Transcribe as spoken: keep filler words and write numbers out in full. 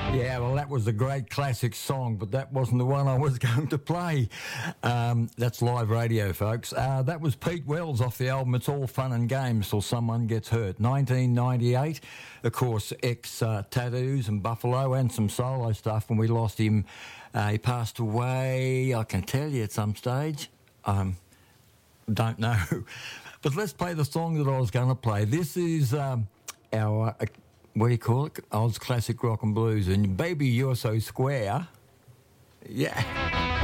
Yeah, well, that was a great classic song, but that wasn't the one I was going to play. Um, that's live radio, folks. Uh, that was Pete Wells off the album It's All Fun and Games Till Someone Gets Hurt, nineteen ninety-eight. Of course, ex-Tattoos uh, and Buffalo and some solo stuff. When we lost him, uh, he passed away, I can tell you, at some stage. Um, don't know. But let's play the song that I was going to play. This is um, our... Uh, what do you call it? Oz Classic Rock and Blues. And Baby, You're So Square. Yeah.